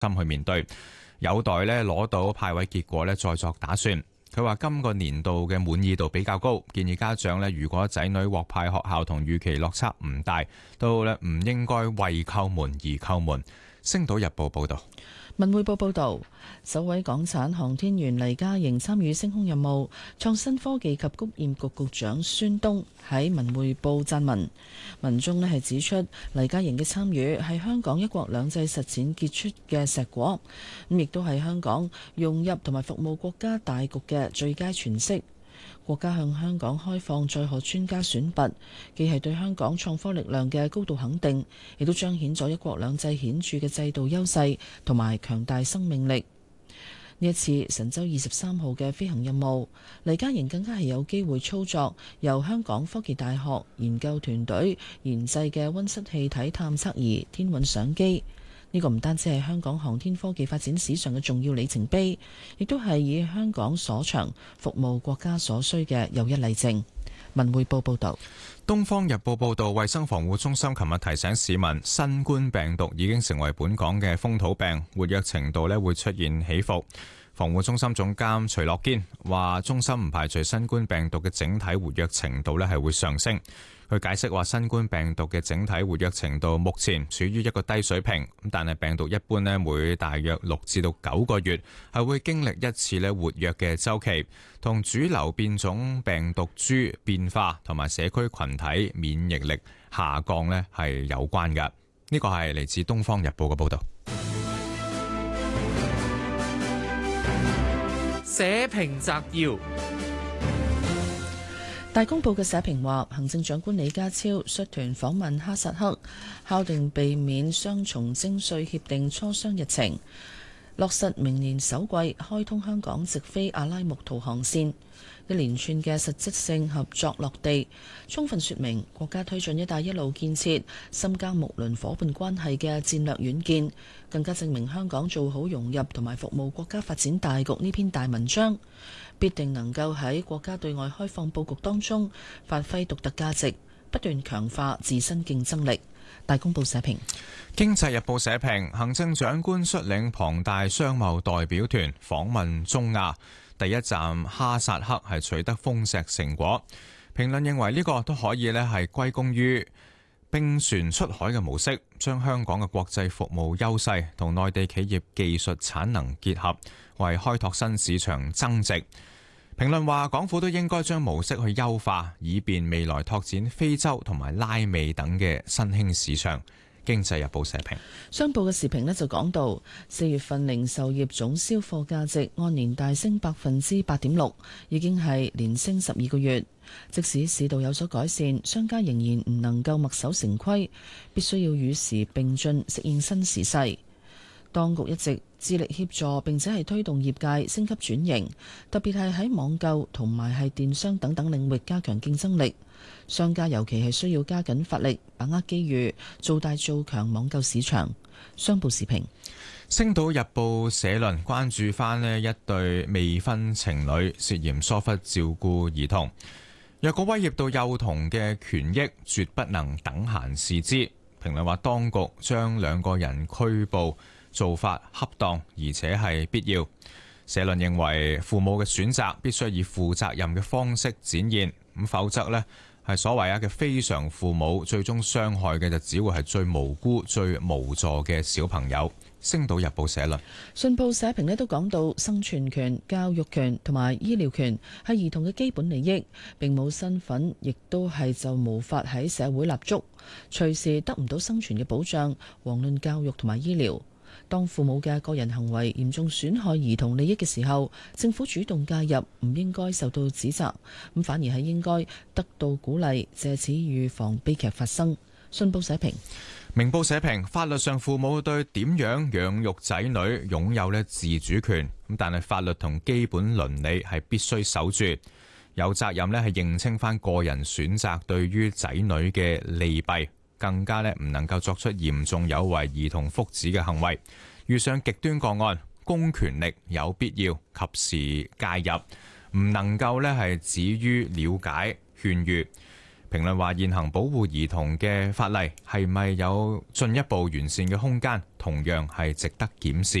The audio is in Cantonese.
心去面對，有待咧攞到派位結果咧再作打算。佢話今個年度嘅滿意度比較高，建議家長咧如果仔女獲派學校同預期落差唔大，都咧唔應該為叩門而叩門。星島日報報道。 文匯報報道，首位港產航天員黎嘉瑩參與升空任務，創新科技及工業局局長孫東喺文匯報撰文，文中咧係指出黎嘉瑩嘅參與係香港一國兩制實踐傑出嘅碩果，咁亦都係香港融入同埋服務國家大局嘅最佳詮釋。國家向香港開放載荷專家選拔，既係對香港創科力量嘅高度肯定，亦都彰顯咗一國兩制顯著嘅制度優勢同埋強大生命力。呢一次神舟23號嘅飛行任務，黎嘉瑩更加係有機會操作由香港科技大學研究團隊研製嘅溫室氣體探測儀天韻相機。呢個唔單止係香港航天科技發展史上嘅重要里程碑，亦都係以香港所長服務國家所需嘅又一例證。文匯報報道。 東方日報報道，衛生防護中心琴日提醒市民，新冠病毒已經成為本港嘅風土病，活躍程度會出現起伏。防護中心總監徐樂堅話，中心唔排除新冠病毒嘅整體活躍程度係會上升。佢解釋話，新冠病毒嘅整體活躍程度目前處於一個低水平，但係病毒一般每大約6至到9個月係會經歷一次活躍嘅周期，同主流變種病毒株變化同埋社區群體免疫力下降係有關嘅。呢個係嚟自《東方日報》嘅報導。 社評摘要。 大公報嘅社評話，行政長官李家超率團訪問哈薩克，敲定避免雙重徵稅協定磋商日程，落實明年首季開通香港直飛阿拉木圖航線，一連串嘅實質性合作落地，充分說明國家推進一帶一路建設深耕睦鄰伙伴關係嘅戰略遠見，更加證明香港做好融入同埋服務國家發展大局呢篇大文章，必定能夠喺國家對外開放佈局當中發揮獨特價值，不斷強化自身競爭力。大公報社評。 經濟日報社評，行政長官率領龐大商貿代表團訪問中亞，第一站哈薩克係取得豐碩成果。評論認為呢個都可以係歸功於並船出海嘅模式，將香港嘅國際服務優勢同內地企業技術產能結合，為開拓新市場增值。評論話，港府都應該將模式去優化，以便未來拓展非洲同埋拉美等嘅新興市場。經濟日報社評。 商報嘅時評就講到，4月份零售業總銷貨價值按年大升8.6%，已經係連升12個月。即使市道有所改善，商家仍然唔能夠墨守成規，必須要與時並進，適應新時勢。當局一直致力協助並且係推動業界升級轉型，特別係喺網購同埋係電商等等領域加強競爭力。商家尤其係需要加緊發力，把握機遇，做大做強網購市場。商報時評。 星島日報社論關注翻一對未婚情侶涉嫌疏忽照顧兒童，若果威脅到幼童嘅權益，絕不能等閒視之。評論話，當局將兩個人拘捕做法恰當，而且係必要。社論認為父母嘅選擇必須以負責任嘅方式展現，咁否則係所謂嘅非常父母，最終傷害嘅就只會係最無辜、最無助嘅小朋友。星島日報社論。 信報社評都講到，生存權、教育權同埋醫療權係兒童嘅基本利益，並冇身份，亦都係就無法喺社會立足，隨時得唔到生存嘅保障。遑論教育同埋醫療。當父母嘅個人行為嚴重損害兒童利益嘅時候，政府主動介入，唔應該受到指責，咁反而係應該得到鼓勵，借此預防悲劇發生。信報社評。 明報社評，法律上父母對點樣養育仔女擁有自主權，但係法律同基本倫理係必須守住，有責任係認清翻個人選擇對於仔女嘅利弊，更加唔能夠作出嚴重有違兒童福祉嘅行為。遇上極端個案，公權力有必要及時介入，唔能夠係止於了解勸喻。 評論話現行保護兒童嘅法例係咪有進一步完善嘅空間，同樣係值得檢視。